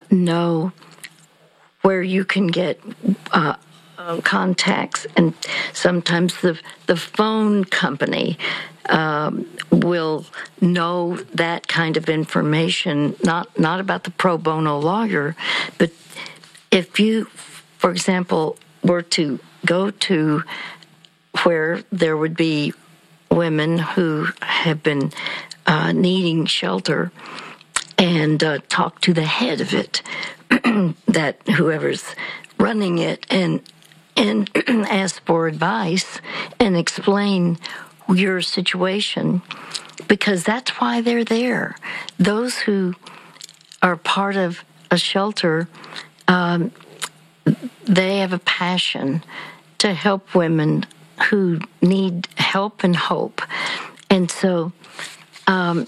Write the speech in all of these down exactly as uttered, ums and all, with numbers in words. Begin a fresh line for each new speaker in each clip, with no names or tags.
know where you can get uh, uh, contacts, and sometimes the the phone company um, will know that kind of information. Not not about the pro bono lawyer, but if you, for example, were to go to where there would be women who have been uh, needing shelter, and uh, talk to the head of it, that whoever's running it, and and ask for advice and explain your situation, because that's why they're there. Those who are part of a shelter, um, they have a passion to help women who need help and hope. And so, um,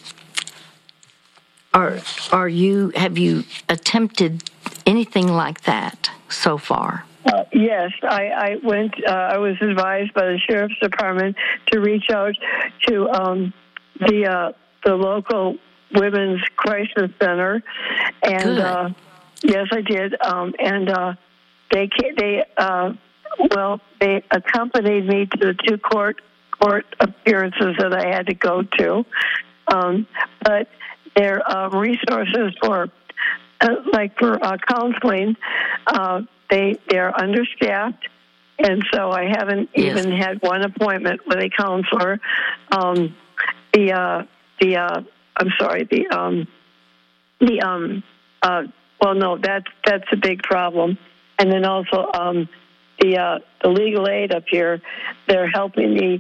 are are you have you attempted anything like that so far?
Uh, yes, I, I went. Uh, I was advised by the sheriff's department to reach out to um, the uh, the local women's crisis center, and uh, yes, I did. Um, and uh, they they uh, well, they accompanied me to the two court court appearances that I had to go to, um, but their uh, resources for uh, like for uh, counseling. Uh, They they're understaffed, and so I haven't yes. even had one appointment with a counselor. Um, the uh, the uh, I'm sorry the um, the um uh, well no that's that's a big problem, and then also um, the uh, the legal aid up here, they're helping me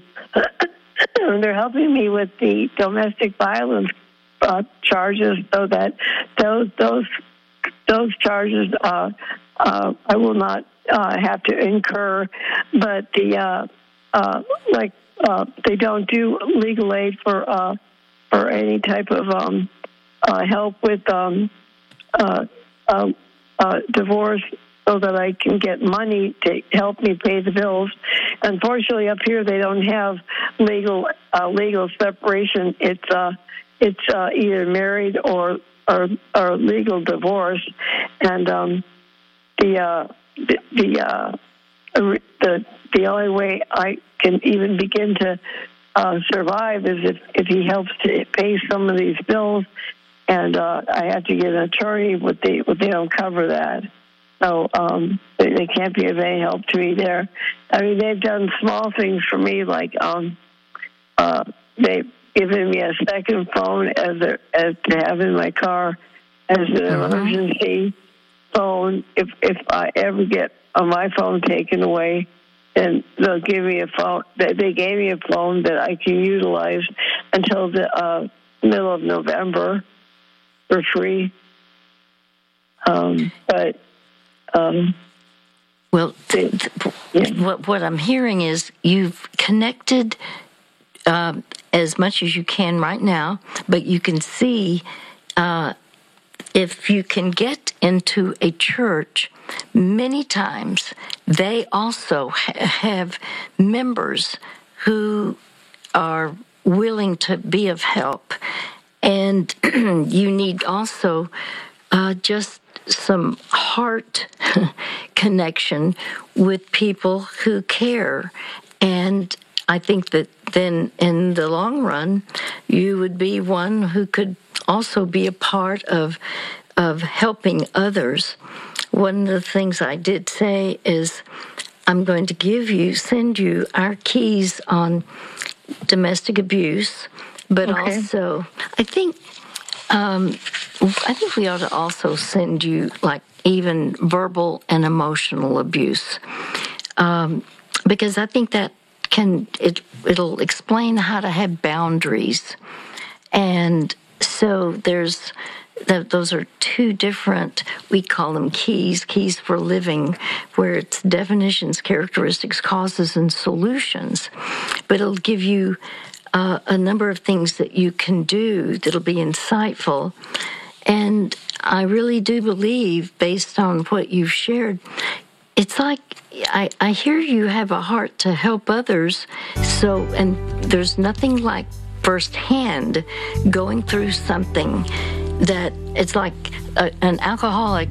they're helping me with the domestic violence uh, charges, so that those those those charges. Uh, Uh, I will not uh, have to incur, but the uh, uh, like uh, they don't do legal aid for uh, for any type of um, uh, help with um, uh, uh, uh, divorce, so that I can get money to help me pay the bills. Unfortunately, up here they don't have legal uh, legal separation. It's uh, it's uh, either married or or, or legal divorce, and um, The uh, the the, uh, the the only way I can even begin to uh, survive is if, if he helps to pay some of these bills, and uh, I have to get an attorney, but they but they don't cover that, so um, they, they can't be of any help to me there. I mean, they've done small things for me, like um, uh, they've given me a second phone as a, as to have in my car as an uh-huh. emergency phone. If if I ever get uh, my phone taken away, then they'll give me a phone. They, they gave me a phone that I can utilize until the uh, middle of November for free. Um, but um,
well,
they,
yeah. what what I'm hearing is you've connected uh, as much as you can right now, but you can see. Uh, If you can get into a church, many times they also ha- have members who are willing to be of help. And you need also uh, just some heart connection with people who care. And I think that then in the long run, you would be one who could also be a part of of helping others. One of the things I did say is, I'm going to give you, send you our keys on domestic abuse, but okay. also I think um, I think we ought to also send you like even verbal and emotional abuse, um, because I think that can it it'll explain how to have boundaries. And so there's, the, those are two different, we call them keys, keys for living, where it's definitions, characteristics, causes, and solutions. But it'll give you uh, a number of things that you can do that'll be insightful. And I really do believe, based on what you've shared, it's like I, I hear you have a heart to help others. So, and there's nothing like firsthand going through something that it's like a, an alcoholic